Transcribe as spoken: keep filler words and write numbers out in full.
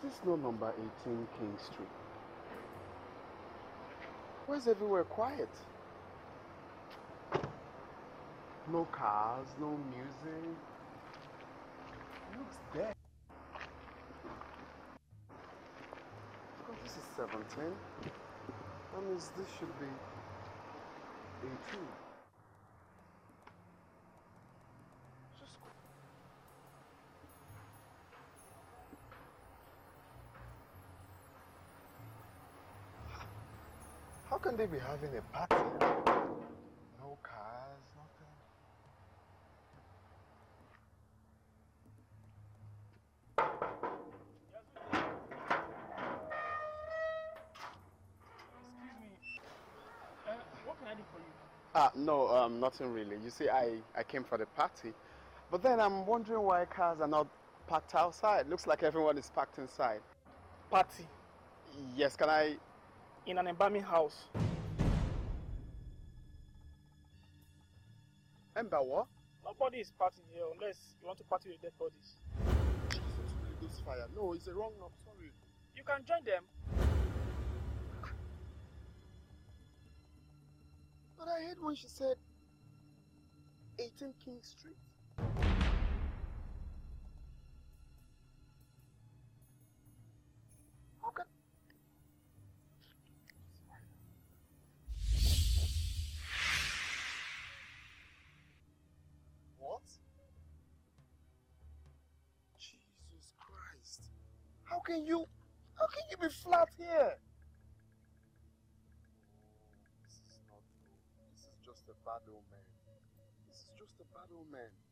this no number eighteen King Street? Why is everywhere quiet? No cars, no music. It looks dead. Because this is seventeen. That means this should be eighteen. Just go. How can they be having a party? No cars, nothing. Excuse me. Uh, what can I do for you? Ah, no, um, nothing really. You see, I, I came for the party. But then I'm wondering why cars are not parked outside. Looks like everyone is parked inside. Party. Yes, can I... In an embalming house. Ember what? Nobody is partying here unless you want to party with dead bodies. Jesus, Holy Ghost fire. No, it's a wrong number. Sorry. You can join them. But I heard when she said eighteen King Street. How can... What? Jesus Christ. How can you... How can you be flat here? Oh, this is not true. This is just a bad omen. This is just a bad omen.